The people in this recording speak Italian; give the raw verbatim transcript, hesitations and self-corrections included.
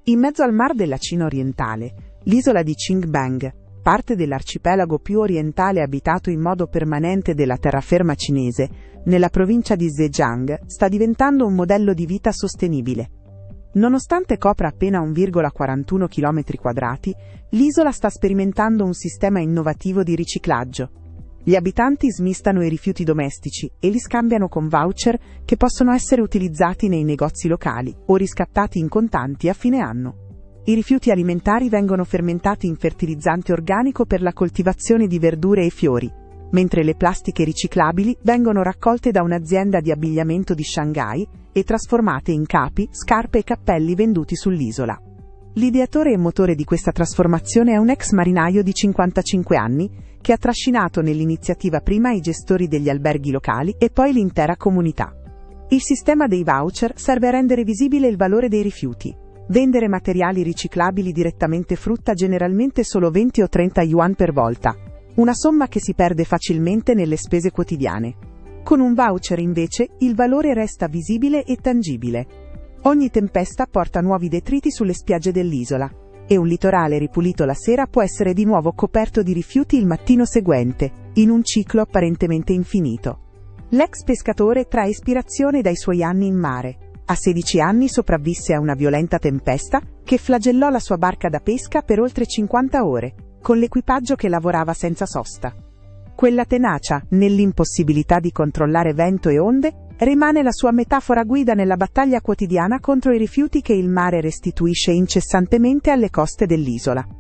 In mezzo al Mar della Cina orientale, l'isola di Qingbang, parte dell'arcipelago più orientale abitato in modo permanente della terraferma cinese, nella provincia di Zhejiang, sta diventando un modello di vita sostenibile. Nonostante copra appena uno virgola quarantuno chilometri quadrati, l'isola sta sperimentando un sistema innovativo di riciclaggio. Gli abitanti smistano i rifiuti domestici e li scambiano con voucher che possono essere utilizzati nei negozi locali o riscattati in contanti a fine anno. I rifiuti alimentari vengono fermentati in fertilizzante organico per la coltivazione di verdure e fiori, mentre le plastiche riciclabili vengono raccolte da un'azienda di abbigliamento di Shanghai e trasformate in capi, scarpe e cappelli venduti sull'isola. L'ideatore e motore di questa trasformazione è un ex marinaio di cinquantacinque anni, che ha trascinato nell'iniziativa prima i gestori degli alberghi locali e poi l'intera comunità. Il sistema dei voucher serve a rendere visibile il valore dei rifiuti. Vendere materiali riciclabili direttamente frutta generalmente solo venti o trenta yuan per volta, una somma che si perde facilmente nelle spese quotidiane. Con un voucher invece il valore resta visibile e tangibile. Ogni tempesta porta nuovi detriti sulle spiagge dell'isola, e un litorale ripulito la sera può essere di nuovo coperto di rifiuti il mattino seguente, in un ciclo apparentemente infinito. L'ex pescatore trae ispirazione dai suoi anni in mare. A sedici anni sopravvisse a una violenta tempesta che flagellò la sua barca da pesca per oltre cinquanta ore, con l'equipaggio che lavorava senza sosta. Quella tenacia, nell'impossibilità di controllare vento e onde, rimane la sua metafora guida nella battaglia quotidiana contro i rifiuti che il mare restituisce incessantemente alle coste dell'isola.